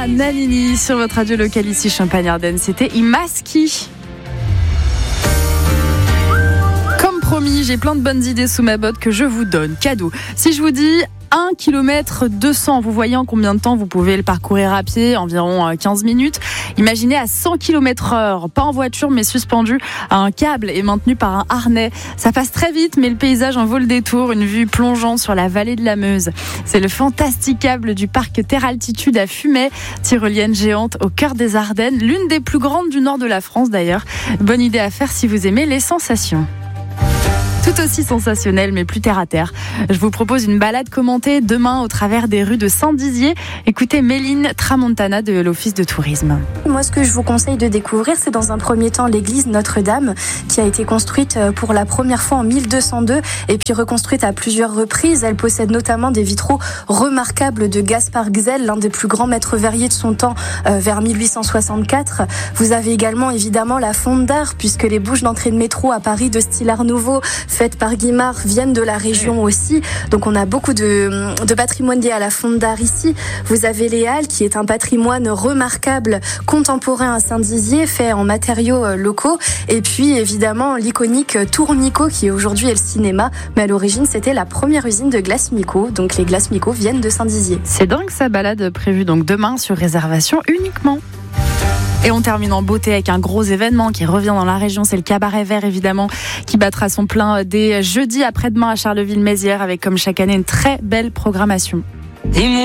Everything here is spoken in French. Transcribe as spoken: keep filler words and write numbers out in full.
Nalini sur votre radio locale ici Champagne-Ardenne. C'était Imaski. Comme promis, j'ai plein de bonnes idées sous ma botte que je vous donne. Cadeau. Si je vous dis un kilomètre deux cents, vous voyez en combien de temps vous pouvez le parcourir à pied, environ quinze minutes. Imaginez à cent kilomètres heure, pas en voiture mais suspendu à un câble et maintenu par un harnais. Ça passe très vite mais le paysage en vaut le détour, une vue plongeante sur la vallée de la Meuse. C'est le fantasticable du parc Terre Altitude à Fumay, tyrolienne géante au cœur des Ardennes, l'une des plus grandes du nord de la France d'ailleurs. Bonne idée à faire si vous aimez les sensations. Tout aussi sensationnel, mais plus terre à terre. Je vous propose une balade commentée demain au travers des rues de Saint-Dizier. Écoutez Méline Tramontana de l'Office de tourisme. Moi, ce que je vous conseille de découvrir, c'est dans un premier temps l'église Notre-Dame, qui a été construite pour la première fois en mille deux cent deux et puis reconstruite à plusieurs reprises. Elle possède notamment des vitraux remarquables de Gaspard Gzell, l'un des plus grands maîtres verriers de son temps, euh, vers mille huit cent soixante-quatre. Vous avez également évidemment la Fonte d'Art, puisque les bouches d'entrée de métro à Paris de style Art Nouveau, faites par Guimard, viennent de la région aussi. Donc on a beaucoup de, de patrimoine lié à la Fonte d'Art ici. Vous avez les Halles, qui est un patrimoine remarquable, contemporain à Saint-Dizier, fait en matériaux locaux. Et puis évidemment l'iconique Tour Micot, qui aujourd'hui est le cinéma, mais à l'origine c'était la première usine de glace Micot. Donc les glaces Micot viennent de Saint-Dizier. C'est dingue sa balade prévue donc demain sur réservation uniquement. Et on termine en beauté avec un gros événement qui revient dans la région, c'est le Cabaret Vert évidemment, qui battra son plein dès jeudi après-demain à Charleville-Mézières avec comme chaque année une très belle programmation.